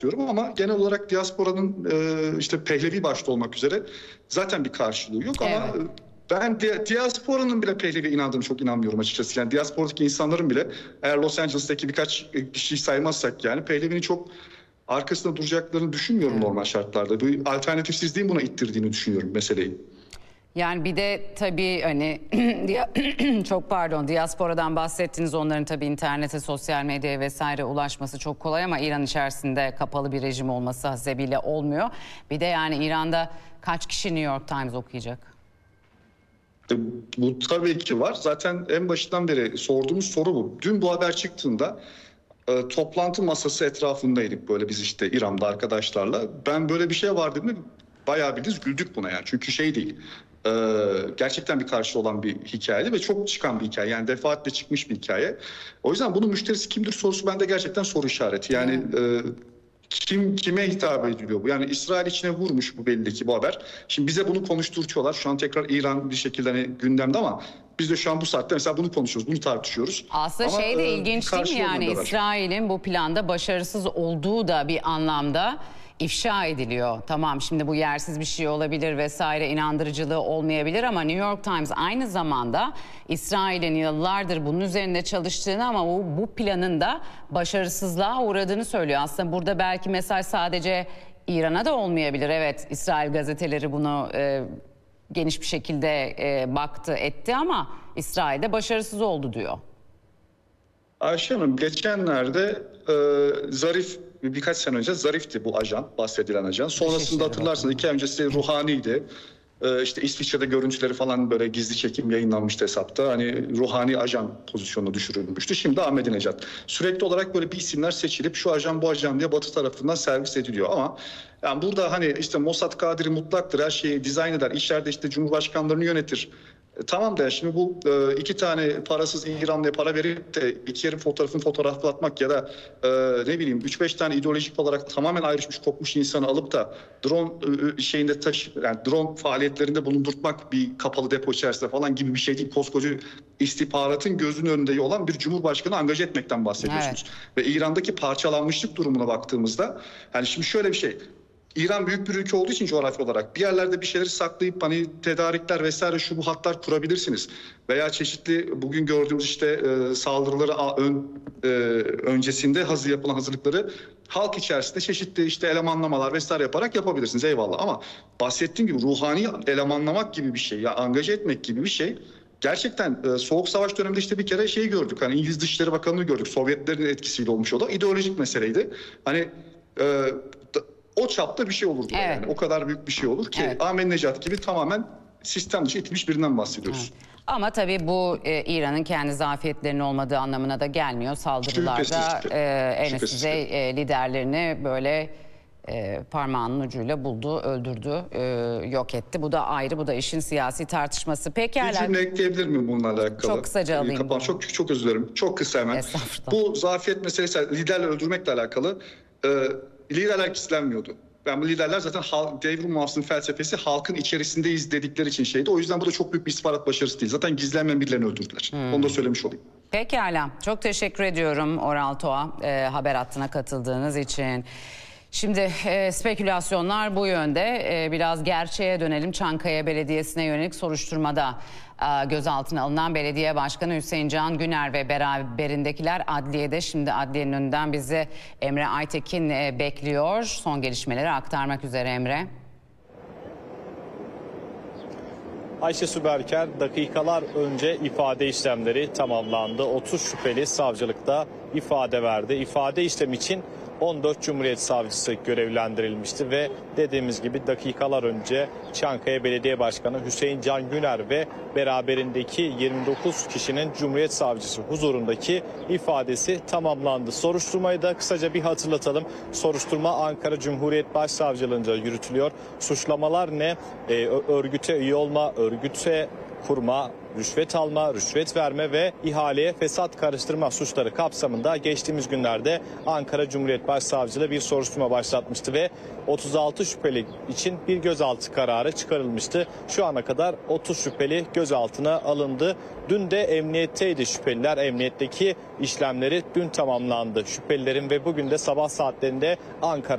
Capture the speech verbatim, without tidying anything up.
diyorum ama genel olarak diasporanın e, işte Pehlevi başta olmak üzere zaten bir karşılığı yok. Evet. Ama ben di diasporanın bile Pehlevi'ye inandığını çok inanmıyorum açıkçası. Yani diasporadaki insanların bile, eğer Los Angeles'taki birkaç kişiyi saymazsak, yani Pehlevi'nin çok arkasında duracaklarını düşünmüyorum Evet. normal şartlarda. Bu alternatifsizliğin buna ittirdiğini düşünüyorum meseleyi. Yani bir de tabii hani çok pardon, diasporadan bahsettiniz, onların tabii internete, sosyal medyaya vesaire ulaşması çok kolay ama İran içerisinde kapalı bir rejim olması hasebiyle olmuyor. Bir de yani İran'da kaç kişi New York Times okuyacak? Bu tabii ki var. Zaten en başından beri sorduğumuz soru bu. Dün bu haber çıktığında e, toplantı masası etrafındaydık böyle biz işte İran'da arkadaşlarla. Ben böyle bir şey var dedim, bayağı bildiğiniz güldük buna yani. Çünkü şey değil. e, gerçekten bir karşı olan bir hikayeydi ve çok çıkan bir hikaye. Yani defaatle çıkmış bir hikaye. O yüzden bunun müşterisi kimdir sorusu bende gerçekten soru işareti. Yani e, kim kime hitap ediliyor bu? Yani İsrail içine vurmuş bu, belli ki bu haber. Şimdi bize bunu konuşturtuyorlar. Şu an tekrar İran bir şekilde hani gündemde ama biz de şu an bu saatte mesela bunu konuşuyoruz, bunu tartışıyoruz. Aslında ama, şey de e, ilginç değil mi, yani İsrail'in bu planda başarısız olduğu da bir anlamda ifşa ediliyor. Tamam, şimdi bu yersiz bir şey olabilir vesaire, inandırıcılığı olmayabilir ama New York Times aynı zamanda İsrail'in yıllardır bunun üzerinde çalıştığını ama bu, bu planın da başarısızlığa uğradığını söylüyor. Aslında burada belki mesaj sadece İran'a da olmayabilir. Evet, İsrail gazeteleri bunu e, geniş bir şekilde e, baktı etti ama İsrail'de başarısız oldu diyor. Ayşe Hanım, geçenlerde e, Zarif, birkaç sene önce Zarif'ti bu ajan, bahsedilen ajan. Sonrasında hatırlarsınız iki ay öncesi Ruhani'ydi. E, işte İsviçre'de görüntüleri falan böyle gizli çekim yayınlanmıştı hesapta. Hani Ruhani ajan pozisyonuna düşürülmüştü. Şimdi Ahmadinejad. Sürekli olarak böyle bir isimler seçilip şu ajan bu ajan diye Batı tarafından servis ediliyor ama yani burada hani işte Mossad kadiri mutlaktır, her şeyi dizayn eder, içeride işte cumhurbaşkanlarını yönetir. E, tamam da şimdi bu e, iki tane parasız İranlıya para verip de iki yerin fotoğrafını fotoğraflatmak ya da e, ne bileyim üç beş tane ideolojik olarak tamamen ayrışmış, kopmuş insanı alıp da drone e, şeyinde taşı, yani drone faaliyetlerinde bulundurtmak bir kapalı depo içerisinde falan gibi bir şey değil. Koskoca istihbaratın gözünün önünde olan bir cumhurbaşkanı angaje etmekten bahsediyorsunuz. Evet. Ve İran'daki parçalanmışlık durumuna baktığımızda, yani şimdi şöyle bir şey. İran büyük bir ülke olduğu için coğrafya olarak bir yerlerde bir şeyleri saklayıp hani tedarikler vesaire şu bu hatlar kurabilirsiniz. Veya çeşitli bugün gördüğümüz işte e, saldırıları ön, e, öncesinde hazır yapılan hazırlıkları halk içerisinde çeşitli işte elemanlamalar vesaire yaparak yapabilirsiniz, eyvallah. Ama bahsettiğim gibi ruhani elemanlamak gibi bir şey, ya angaje etmek gibi bir şey. Gerçekten e, Soğuk Savaş döneminde işte bir kere şeyi gördük. Hani İngiliz Dışişleri Bakanı'nı gördük. Sovyetlerin etkisiyle olmuş o da. İdeolojik meseleydi. Hani e, o çapta bir şey olur diyor, evet. Yani o kadar büyük bir şey olur ki, evet. Ahmadinejad gibi tamamen sistem dışı itilmiş birinden bahsediyoruz. Evet. Ama tabii bu e, İran'ın kendi zafiyetlerinin olmadığı anlamına da gelmiyor. Saldırılarda e, en üst düzey e, liderlerini böyle e, parmağının ucuyla buldu, öldürdü, e, yok etti. Bu da ayrı, bu da işin siyasi tartışması. Peki, bir cümle ekleyebilir miyim bununla alakalı? Çok kısaca alayım. Kapan, çok, çok özür dilerim. Çok kısa hemen. Bu zafiyet meselesi liderle öldürmekle alakalı. E, liderler gizlenmiyordu. Yani bu liderler zaten devrim muhafızının felsefesi halkın içerisindeyiz dedikleri için şeydi. O yüzden bu da çok büyük bir istihbarat başarısı değil. Zaten gizlenmeyen birilerini öldürdüler. Hmm. Onu da söylemiş olayım. Pekala. Çok teşekkür ediyorum Oral Toğa, e, haber hattına katıldığınız için. Şimdi e, spekülasyonlar bu yönde. E, biraz gerçeğe dönelim. Çankaya Belediyesi'ne yönelik soruşturmada e, gözaltına alınan belediye başkanı Hüseyin Can Güner ve beraberindekiler adliyede. Şimdi adliyenin önünden bizi Emre Aytekin e, bekliyor. Son gelişmeleri aktarmak üzere Emre. Ayşe Süberker, dakikalar önce ifade işlemleri tamamlandı. otuz şüpheli savcılıkta ifade verdi. İfade işlemi için on dört Cumhuriyet Savcısı görevlendirilmişti ve dediğimiz gibi dakikalar önce Çankaya Belediye Başkanı Hüseyin Can Güner ve beraberindeki yirmi dokuz kişinin Cumhuriyet Savcısı huzurundaki ifadesi tamamlandı. Soruşturmayı da kısaca bir hatırlatalım. Soruşturma Ankara Cumhuriyet Başsavcılığınca yürütülüyor. Suçlamalar ne? Ee, örgüte üye olma, örgüte kurma, rüşvet alma, rüşvet verme ve ihaleye fesat karıştırma suçları kapsamında geçtiğimiz günlerde Ankara Cumhuriyet Başsavcılığı bir soruşturma başlatmıştı ve otuz altı şüpheli için bir gözaltı kararı çıkarılmıştı. Şu ana kadar otuz şüpheli gözaltına alındı. Dün de emniyetteydi şüpheliler. Emniyetteki işlemleri dün tamamlandı şüphelilerin ve bugün de sabah saatlerinde Ankara